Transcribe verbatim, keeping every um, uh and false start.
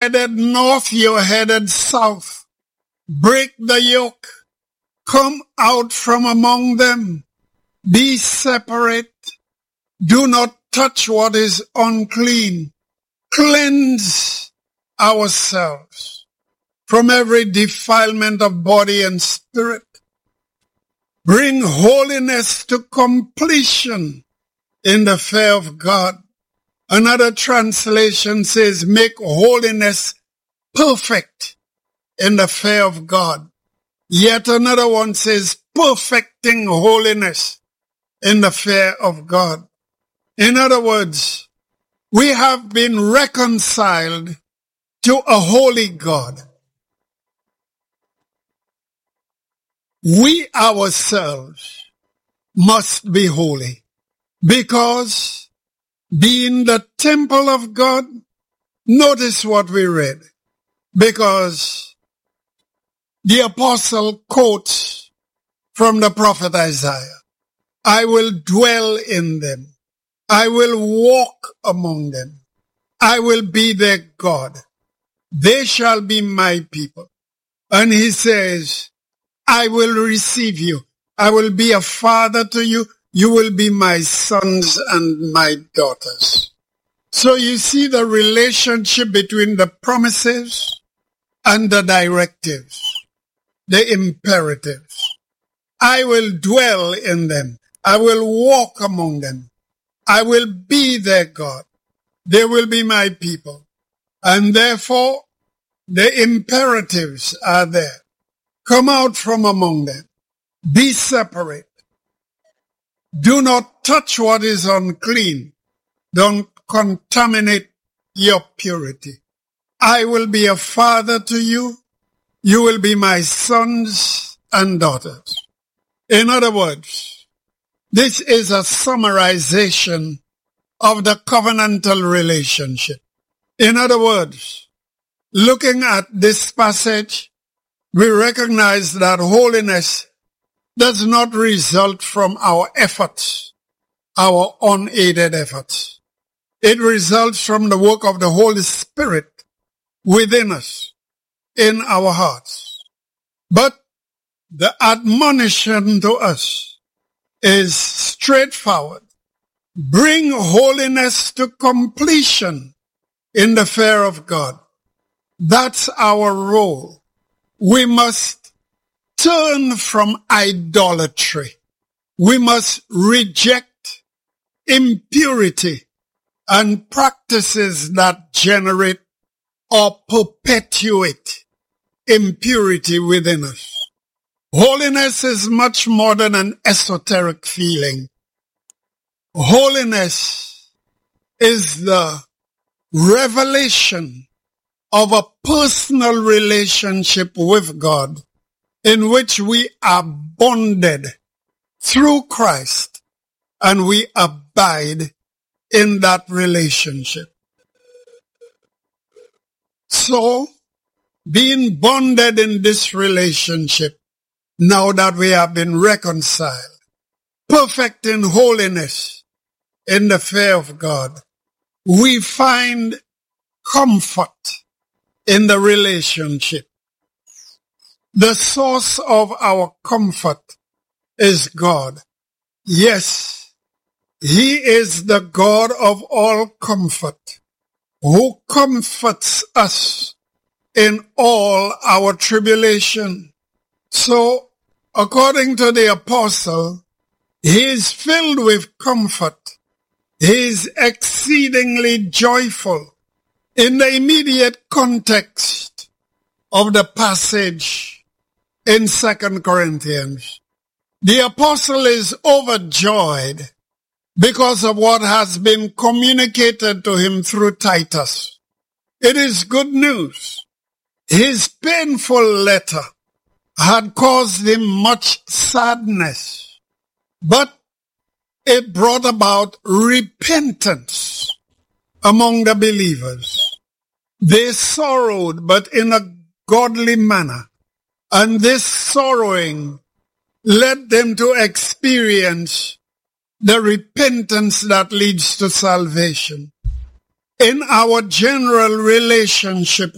headed north, you're headed south. Break the yoke. Come out from among them. Be separate. Do not touch what is unclean. Cleanse ourselves from every defilement of body and spirit. Bring holiness to completion in the fear of God. Another translation says, make holiness perfect in the fear of God. Yet another one says, perfecting holiness in the fear of God. In other words, we have been reconciled to a holy God. We ourselves must be holy because being the temple of God, notice what we read, because the apostle quotes from the prophet Isaiah, I will dwell in them. I will walk among them. I will be their God. They shall be my people. And he says, I will receive you. I will be a father to you. You will be my sons and my daughters. So you see the relationship between the promises and the directives, the imperatives. I will dwell in them. I will walk among them. I will be their God. They will be my people. And therefore, the imperatives are there. Come out from among them. Be separate. Do not touch what is unclean. Don't contaminate your purity. I will be a father to you. You will be my sons and daughters. In other words, this is a summarization of the covenantal relationship. In other words, looking at this passage, we recognize that holiness does not result from our efforts, our unaided efforts. It results from the work of the Holy Spirit within us, in our hearts. But the admonition to us is straightforward. Bring holiness to completion in the fear of God. That's our role. We must turn from idolatry. We must reject impurity and practices that generate or perpetuate impurity within us. Holiness is much more than an esoteric feeling. Holiness is the revelation of a personal relationship with God in which we are bonded through Christ and we abide in that relationship. So, being bonded in this relationship, now that we have been reconciled, perfect in holiness in the fear of God, we find comfort in the relationship. The source of our comfort is God. Yes, He is the God of all comfort, who comforts us in all our tribulation. So, according to the apostle, he is filled with comfort. He is exceedingly joyful. In the immediate context of the passage in Second Corinthians, the apostle is overjoyed because of what has been communicated to him through Titus. It is good news. His painful letter had caused him much sadness, but it brought about repentance among the believers. They sorrowed, but in a godly manner, and this sorrowing led them to experience the repentance that leads to salvation. In our general relationship